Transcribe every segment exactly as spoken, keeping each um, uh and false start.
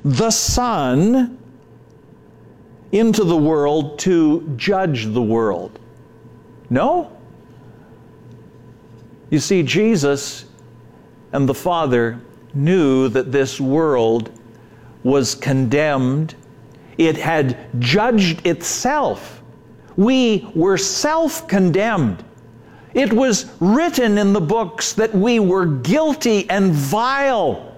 the Son into the world to judge the world. No. You see, Jesus and the Father knew that this world was condemned. It had judged itself. We were self-condemned. It was written in the books that we were guilty and vile.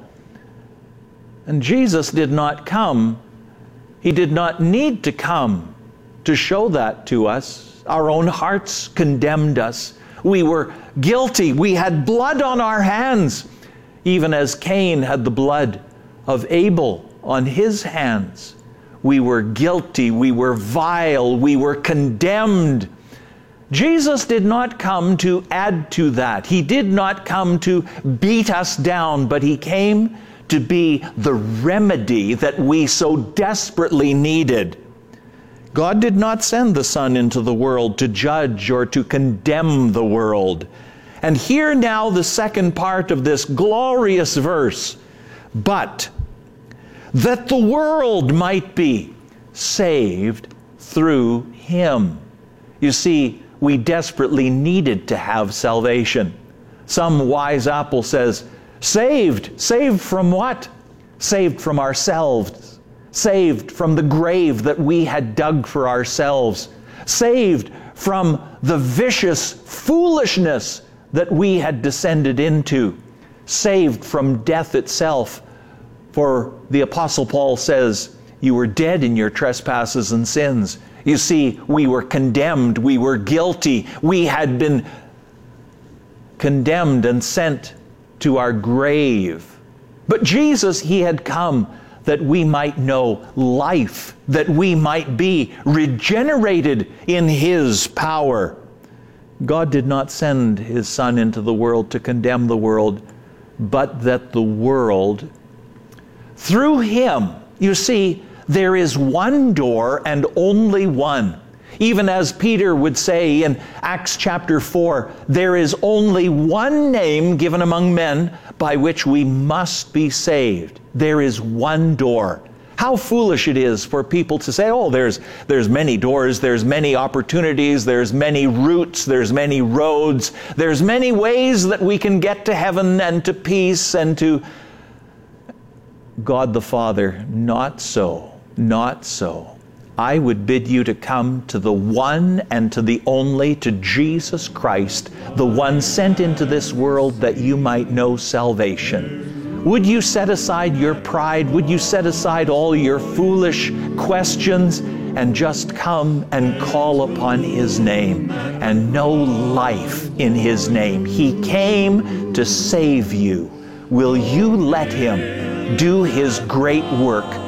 And Jesus did not come. He did not need to come to show that to us. Our own hearts condemned us. We were guilty. We had blood on our hands, even as Cain had the blood of Abel on his hands. We were guilty. We were vile. We were condemned. Jesus did not come to add to that. He did not come to beat us down, but He came to be the remedy that we so desperately needed. God did not send the Son into the world to judge or to condemn the world. And hear now the second part of this glorious verse. But that the world might be saved through Him. You see, we desperately needed to have salvation. Some wise apple says, saved. Saved from what? Saved from ourselves. Saved from the grave that we had dug for ourselves. Saved from the vicious foolishness that we had descended into. Saved from death itself. For the Apostle Paul says, you were dead in your trespasses and sins. You see, we were condemned. We were guilty. We had been condemned and sent to our grave. But Jesus, He had come that we might know life, that we might be regenerated in His power. God did not send His Son into the world to condemn the world, but that the world, through Him, you see, there is one door and only one. Even as Peter would say in Acts chapter four, there is only one name given among men by which we must be saved. There is one door. How foolish it is for people to say, oh, there's, there's many doors, there's many opportunities, there's many routes, there's many roads, there's many ways that we can get to heaven and to peace and to God the Father. Not so. Not so. I would bid you to come to the one and to the only, to Jesus Christ, the one sent into this world that you might know salvation. Would you set aside your pride? Would you set aside all your foolish questions and just come and call upon His name and know life in His name? He came to save you. Will you let Him do His great work